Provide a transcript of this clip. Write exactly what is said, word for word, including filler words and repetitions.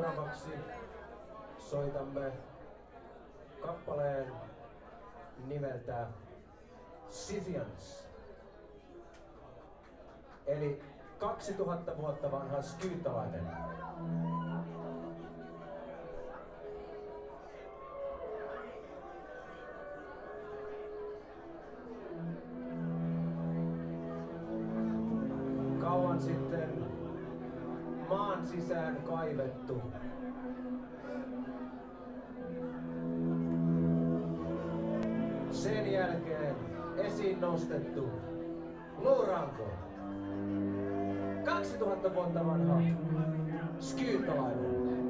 Seuraavaksi soitamme kappaleen nimeltä Scythians, eli kaksituhatta vuotta vanha skyytalainen. Kauan sitten maan sisään kaivettu. Sen jälkeen esiin nostettu luuranko. kaksituhatta vuotta vanha skyytalainen.